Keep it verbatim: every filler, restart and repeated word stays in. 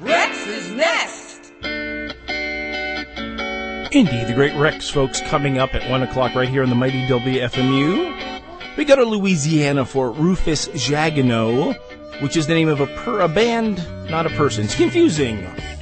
Rex's Nest! Indeed, the great Rex, folks, coming up at one o'clock right here on the mighty W F M U. We go to Louisiana for Rufus Jagneau, which is the name of a, per- a band, not a person. It's confusing.